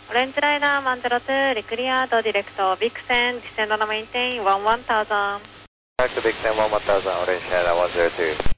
Orange Rider Mandarote, Recreado, Directo, Vixen, descend on the maintain, 11,000. Back to Big Ten 11,000, Orange Rider 102.